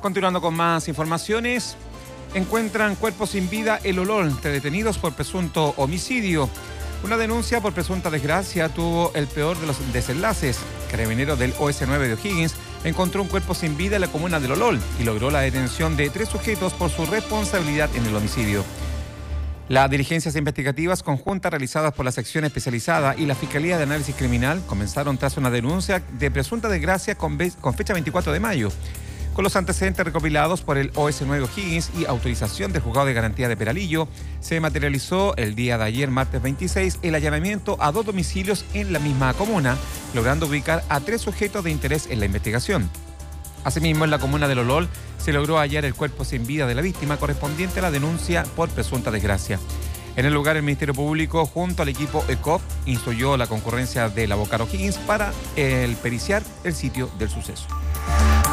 Continuando con más informaciones, encuentran cuerpos sin vida el Olol, entre detenidos por presunto homicidio. Una denuncia por presunta desgracia tuvo el peor de los desenlaces. Carabineros del OS9 de O'Higgins encontró un cuerpo sin vida en la comuna del Olol y logró la detención de 3 sujetos por su responsabilidad en el homicidio. Las diligencias investigativas conjuntas realizadas por la sección especializada y la Fiscalía de Análisis Criminal comenzaron tras una denuncia de presunta desgracia con fecha 24 de mayo. Con los antecedentes recopilados por el OS9 O'Higgins y autorización del Juzgado de Garantía de Peralillo, se materializó el día de ayer, martes 26, el allanamiento a 2 domicilios en la misma comuna, logrando ubicar a 3 sujetos de interés en la investigación. Asimismo, en la comuna del Olol se logró hallar el cuerpo sin vida de la víctima correspondiente a la denuncia por presunta desgracia. En el lugar, el Ministerio Público, junto al equipo ECOP, instruyó la concurrencia de la Bocar O'Higgins para periciar el sitio del suceso.